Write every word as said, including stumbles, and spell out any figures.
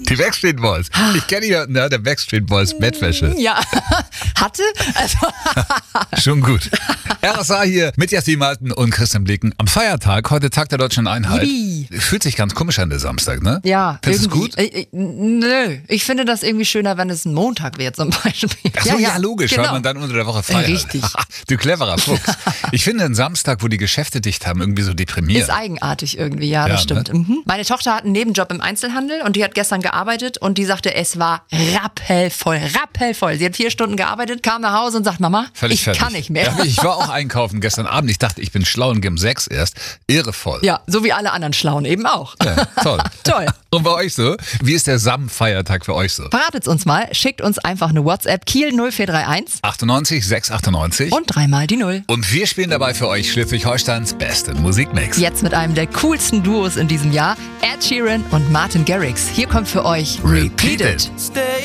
Die Backstreet Boys. Ich kenne ja, ne, der Backstreet Boys Bettwäsche. Ja, hatte? Also Schon gut. R S A hier mit Jasmin Martin und Christian Blicken. Am Feiertag, heute Tag der Deutschen Einheit. Wie? Fühlt sich ganz komisch an, der Samstag, ne? Ja, Findest du es irgendwie. gut? Ich, ich, nö, ich finde das irgendwie schöner, wenn es ein Montag wird zum Beispiel. Ach so, ja, logisch, genau. weil man dann unter der Woche frei hat. Richtig. Du cleverer Fuchs. Ich finde einen Samstag, wo die Geschäfte dicht haben, irgendwie so deprimiert. Ist eigenartig irgendwie, ja, Ja, das stimmt. ne? Mhm. Meine Tochter hat einen Nebenjob im Einzelhandel und die hat gestern gearbeitet und die sagte, es war rappelvoll, rappelvoll. Sie hat vier Stunden gearbeitet, kam nach Hause und sagt, Mama, Völlig ich fertig. kann nicht mehr. Ja, ich war auch einkaufen gestern Abend. Ich dachte, ich bin schlau und gehe um sechs erst. Irrevoll. Ja, so wie alle anderen Schlauen eben auch. Ja, toll. Toll. Und bei euch so? Wie ist der Sam-Feiertag für euch so? Verratet's uns mal, schickt uns einfach eine WhatsApp Kiel null vier drei eins achtundneunzig sechs achtundneunzig. und dreimal die Null. Und wir spielen dabei für euch Schleswig-Holsteins beste Musikmix. Jetzt mit einem der coolsten Duos in diesem Jahr, Ed Sheeran und Martin Garrix. Hier kommt für euch Repeat It. Stay